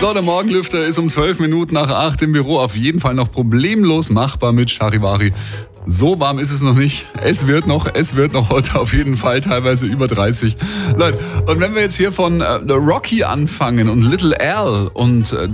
So, der Morgenlüfter ist um 12 Minuten nach 8 im Büro auf jeden Fall noch problemlos machbar mit Charivari. So warm ist es noch nicht. Es wird noch heute auf jeden Fall teilweise über 30. Leute, und wenn wir jetzt hier von Rocky anfangen und Little Al und